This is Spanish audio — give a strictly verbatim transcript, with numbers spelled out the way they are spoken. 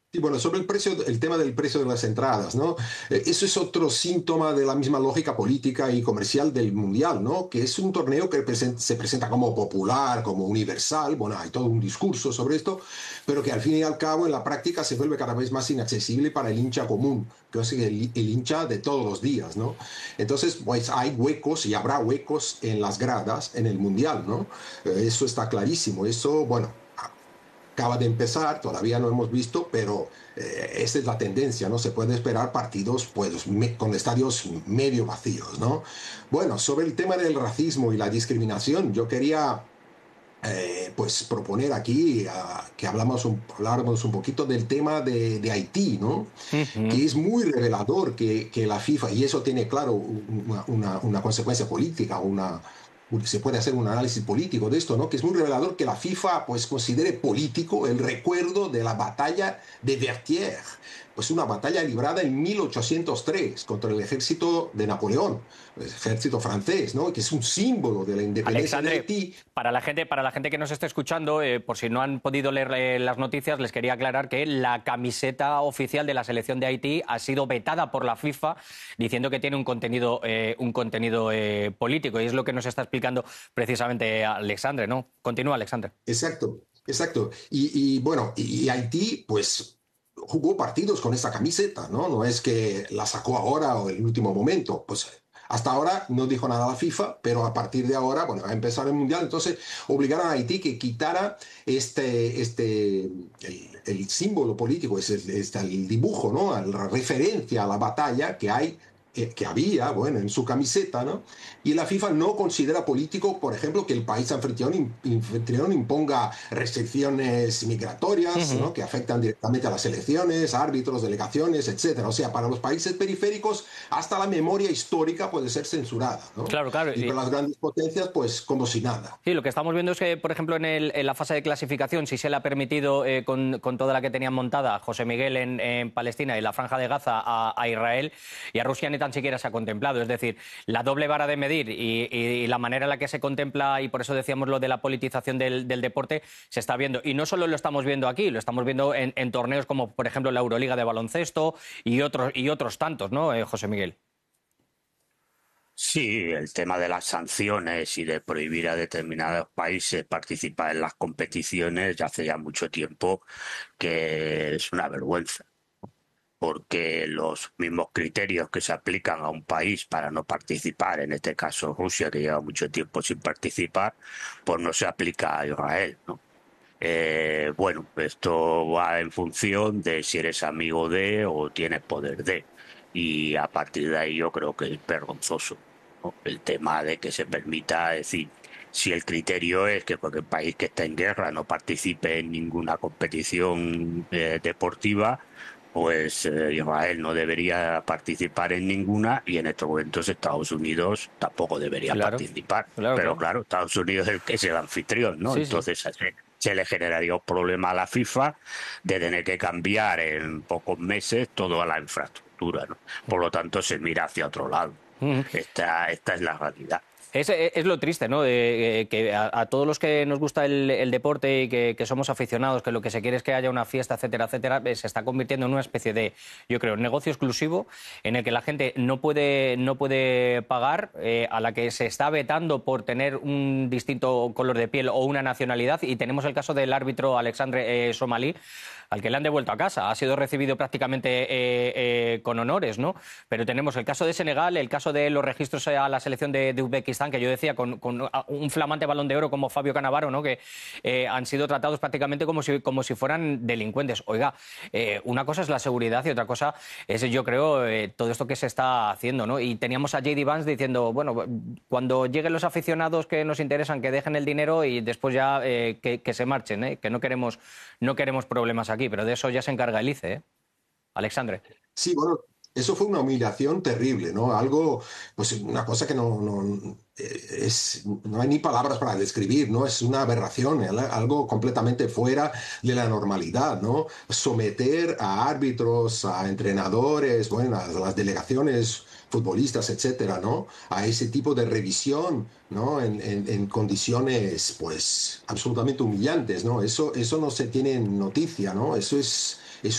Sí, bueno, sobre el precio, el tema del precio de las entradas, ¿no? Eh, eso es otro síntoma de la misma lógica política y comercial del Mundial, ¿no? Que es un torneo que presen- se presenta como popular, como universal, bueno, hay todo un discurso sobre esto, pero que al fin y al cabo en la práctica se vuelve cada vez más inaccesible para el hincha común, que es el, el hincha de todos los días, ¿no? Entonces, pues hay huecos y habrá huecos en las gradas en el Mundial, ¿no? Eh, eso está clarísimo, eso, bueno, acaba de empezar, todavía no hemos visto, pero eh, esta es la tendencia, ¿no? Se puede esperar partidos pues, me, con estadios medio vacíos, ¿no? Bueno, sobre el tema del racismo y la discriminación, yo quería eh, pues proponer aquí uh, que hablamos un, habláramos un poquito del tema de, de Haití, ¿no? Ujú. Que es muy revelador que, que la FIFA, y eso tiene claro una, una, una consecuencia política, una, se puede hacer un análisis político de esto, ¿no? Que es muy revelador que la FIFA pues considere político el recuerdo de la batalla de Vertières, pues una batalla librada en mil ochocientos tres contra el ejército de Napoleón, el ejército francés, ¿no? Que es un símbolo de la independencia de Alexandre, Haití. para la gente, para la gente que nos esté escuchando, eh, por si no han podido leer eh, las noticias, les quería aclarar que la camiseta oficial de la selección de Haití ha sido vetada por la FIFA, diciendo que tiene un contenido, eh, un contenido eh, político. Y es lo que nos está explicando precisamente Alexandre, ¿no? Continúa, Alexandre. Exacto, exacto. Y, y, bueno, y, y Haití, pues jugó partidos con esa camiseta, ¿no? No es que la sacó ahora o en el último momento. Pues hasta ahora no dijo nada a la FIFA, pero a partir de ahora, bueno, va a empezar el Mundial, entonces obligaron a Haití que quitara este, este, el, el símbolo político, es el, este, el dibujo, ¿no? La referencia a la batalla que hay, eh, que había, bueno, en su camiseta, ¿no? Y la FIFA no considera político, por ejemplo, que el país anfitrión, anfitrión imponga restricciones migratorias, Ujú. ¿no? Que afectan directamente a las elecciones, árbitros, delegaciones, etcétera. O sea, para los países periféricos, hasta la memoria histórica puede ser censurada, ¿no? Claro, claro. Y para las grandes potencias, pues como si nada. Sí, lo que estamos viendo es que, por ejemplo, en, el- en la fase de clasificación, si se le ha permitido, eh, con, con toda la que tenían montada a José Miguel en, en Palestina y la Franja de Gaza a, a Israel, y a Rusia ni tan siquiera se ha contemplado. Es decir, la doble vara de medir y, y- y la manera en la que se contempla, y por eso decíamos lo de la politización del, del deporte, se está viendo. Y no solo lo estamos viendo aquí, lo estamos viendo en, en torneos como, por ejemplo, la Euroliga de baloncesto y otros, y otros tantos, ¿no, eh, José Miguel? Sí, el tema de las sanciones y de prohibir a determinados países participar en las competiciones ya hace ya mucho tiempo que es una vergüenza, porque los mismos criterios que se aplican a un país para no participar, en este caso Rusia, que lleva mucho tiempo sin participar, pues no se aplica a Israel, ¿no? Eh, bueno, esto va en función de si eres amigo de o tienes poder de. Y a partir de ahí yo creo que es vergonzoso, ¿no? El tema de que se permita decir, si el criterio es que cualquier país que está en guerra no participe en ninguna competición eh, deportiva, pues eh, Israel no debería participar en ninguna y en estos momentos Estados Unidos tampoco debería Claro, participar. claro, Pero claro. claro, Estados Unidos es el que es el anfitrión, ¿no? Sí, sí. Entonces se, se le generaría un problema a la FIFA de tener que cambiar en pocos meses toda la infraestructura, ¿no? Por lo tanto, se mira hacia otro lado. Ujú. Esta, esta es la realidad. Es, es lo triste, ¿no? De, eh, que a, a todos los que nos gusta el, el deporte y que, que somos aficionados, que lo que se quiere es que haya una fiesta, etcétera, etcétera, eh, se está convirtiendo en una especie de, yo creo, negocio exclusivo en el que la gente no puede, no puede pagar, eh, a la que se está vetando por tener un distinto color de piel o una nacionalidad. Y tenemos el caso del árbitro Alexandre eh, Somalí, al que le han devuelto a casa. Ha sido recibido prácticamente eh, eh, con honores, ¿no? Pero tenemos el caso de Senegal, el caso de los registros a la selección de, de Uzbekistán, que yo decía, con, con un flamante Balón de Oro como Fabio Cannavaro, ¿no? Que eh, han sido tratados prácticamente como si, como si fueran delincuentes. Oiga, eh, una cosa es la seguridad y otra cosa es, yo creo, eh, todo esto que se está haciendo, ¿no? Y teníamos a J D Vance diciendo, bueno, cuando lleguen los aficionados que nos interesan, que dejen el dinero y después ya eh, que, que se marchen, ¿eh? Que no queremos, no queremos problemas aquí, pero de eso ya se encarga el I C E, ¿eh? Alexandre. Sí, bueno, eso fue una humillación terrible, ¿no? Algo, pues una cosa que no, no, eh, es, no hay ni palabras para describir, ¿no? Es una aberración, al- algo completamente fuera de la normalidad, ¿no? Someter a árbitros, a entrenadores, bueno, a las delegaciones futbolistas, etcétera, ¿no? A ese tipo de revisión, ¿no? En, en- en condiciones, pues, absolutamente humillantes, ¿no? Eso, eso no se tiene en noticia, ¿no? Eso es